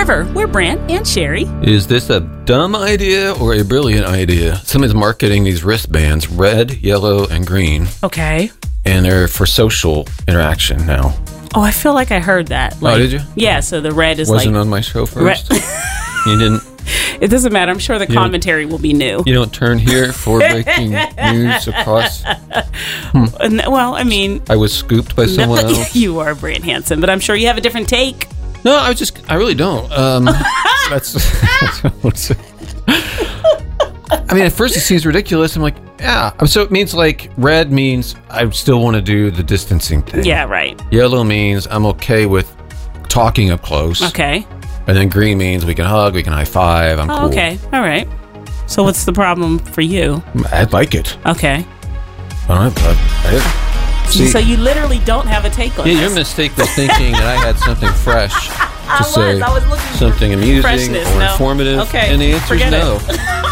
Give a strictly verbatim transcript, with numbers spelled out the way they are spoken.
River. We're Brant and Sherry. Is this a dumb idea or a brilliant idea? Someone's marketing these wristbands, red, yellow, and green. Okay. And they're for social interaction now. Oh, I feel like I heard that. Like, oh, did you? Yeah, so the red is Wasn't like... on my show first? You didn't... It doesn't matter. I'm sure the commentary will be new. You don't turn here for breaking news across... Hmm. Well, I mean... I was scooped by someone no, else. You are Brant Hansen, but I'm sure you have a different take. No, I was just... I really don't. Um, that's... that's I mean, at first it seems ridiculous. I'm like, yeah. So it means like red means I still want to do the distancing thing. Yeah, right. Yellow means I'm okay with talking up close. Okay. And then green means we can hug, we can high five. I'm oh, cool. Okay. All right. So what's the problem for you? I like it. Okay. I don't I, I, See, so you literally don't have a take on yeah, this. your mistake was thinking that I had something fresh to I say, was. I was looking something for amusing freshness. or No. informative. Okay. And the answer is Forget no. it.